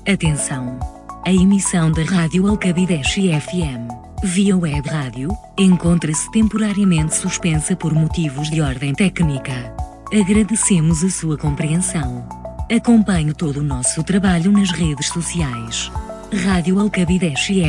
Atenção! A emissão da Rádio Alcabideche FM, via web rádio, encontra-se temporariamente suspensa por motivos de ordem técnica. Agradecemos a sua compreensão. Acompanhe todo o nosso trabalho nas redes sociais. Rádio Alcabideche